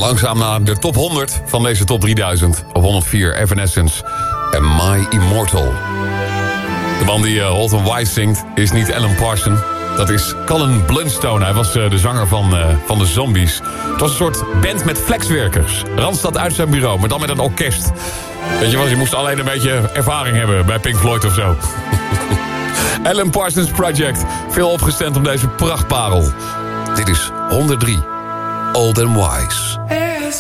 Langzaam naar de top 100 van deze top 3000. Op 104 Evanescence en My Immortal. De man die Holton Wise zingt is niet Alan Parsons. Dat is Colin Blunstone. Hij was de zanger van de Zombies. Het was een soort band met flexwerkers. Randstad uit zijn bureau, maar dan met een orkest. Weet je wat, je moest alleen een beetje ervaring hebben bij Pink Floyd of zo. Alan Parsons Project. Veel opgestemd op deze prachtparel. Dit is 103. Old and Wise.